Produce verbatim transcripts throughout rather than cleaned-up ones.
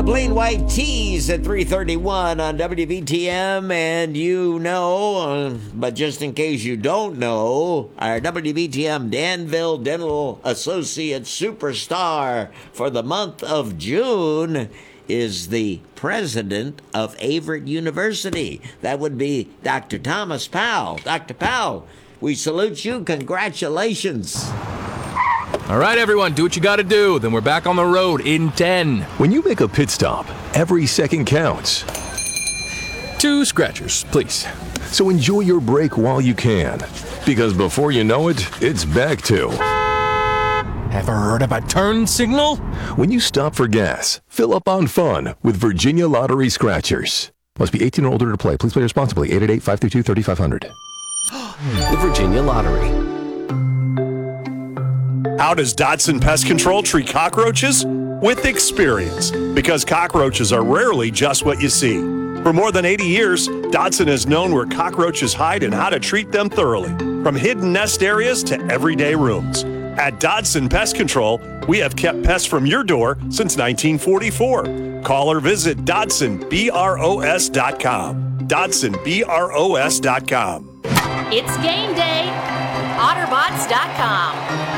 the Plain White Tees at three thirty-one on W B T M. And you know, uh, but just in case you don't know, our W B T M Danville Dental Associate superstar for the month of June is the president of Averett University. That would be Doctor Thomas Powell. Doctor Powell, we salute you. Congratulations. All right, everyone, do what you got to do. Then we're back on the road in ten. When you make a pit stop, every second counts. Two scratchers, please. So enjoy your break while you can. Because before you know it, it's back to... Ever heard of a turn signal? When you stop for gas, fill up on fun with Virginia Lottery Scratchers. Must be eighteen or older to play. Please play responsibly. eight eight eight, five three two, three five zero zero. The Virginia Lottery. How does Dodson Pest Control treat cockroaches? With experience, because cockroaches are rarely just what you see. For more than eighty years, Dodson has known where cockroaches hide and how to treat them thoroughly, from hidden nest areas to everyday rooms. At Dodson Pest Control, we have kept pests from your door since nineteen forty-four. Call or visit Dodson Bros dot com. Dodson Bros dot com. It's game day. Otterbots dot com.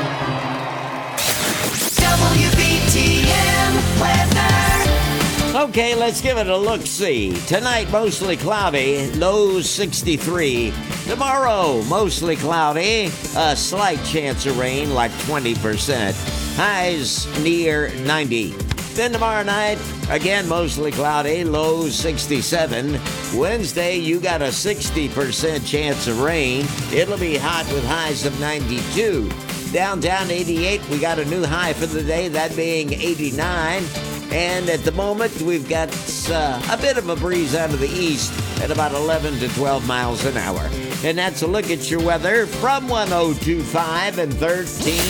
W B T M weather. Okay, let's give it a look-see. Tonight, mostly cloudy, low sixty-three. Tomorrow, mostly cloudy, a slight chance of rain, like twenty percent. Highs near ninety. Then tomorrow night, again, mostly cloudy, low sixty-seven. Wednesday, you got a sixty percent chance of rain. It'll be hot with highs of ninety-two. Downtown eighty-eight, we got a new high for the day, that being eighty-nine. And at the moment, we've got uh, a bit of a breeze out of the east at about eleven to twelve miles an hour. And that's a look at your weather from one oh two point five and thirteen.